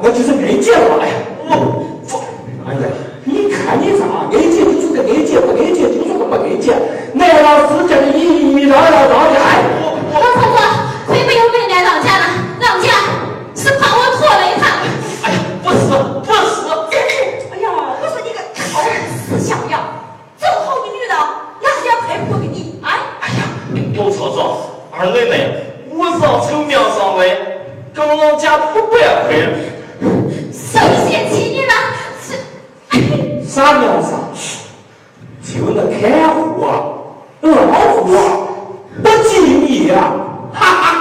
我就是没见了。哎呀，哎呀，你看你啥？没见就是个没见，不没见就是个不没见。来了世界的意义，来了老家。 老婆婆，非没有没来老家了，老家是怕我拖了一趟。 哎呀，不是。 哎呀，我说你个好死小样，这么好的女人，哪家配不给你？哎呀，有错错，二妹妹，我上城庙上位，跟老家不白亏。 谁嫌弃你了？ 啥庙上？就那看